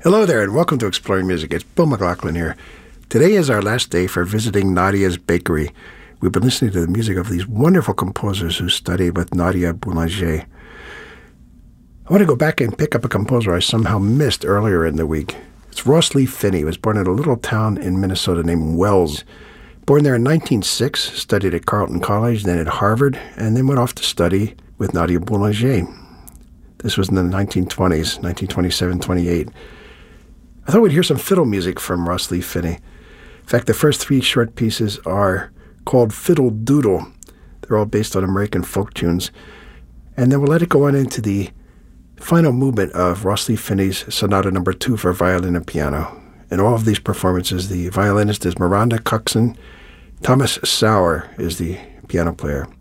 Hello there, and welcome to Exploring Music. It's Bill McLaughlin here. Today is our last day for visiting Nadia's Bakery. We've been listening to the music of these wonderful composers who studied with Nadia Boulanger. I want to go back and pick up a composer I somehow missed earlier in the week. It's Ross Lee Finney. He was born in a little town in Minnesota named Wells. Born there in 1906, studied at Carleton College, then at Harvard, and then went off to study with Nadia Boulanger. This was in the 1920s, 1927-28. I thought we'd hear some fiddle music from Ross Lee Finney. In fact, the first three short pieces are called Fiddle Doodle. They're all based on American folk tunes. And then we'll let it go on into the final movement of Ross Lee Finney's Sonata No. 2 for violin and piano. In all of these performances, the violinist is Miranda Coxon. Thomas Sauer is the piano player.